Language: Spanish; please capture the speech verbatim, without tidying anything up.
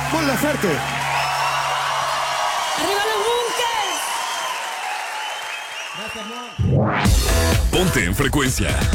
Mon Laferte. ¡Arriba los bunkers! Ponte en Frecuencia.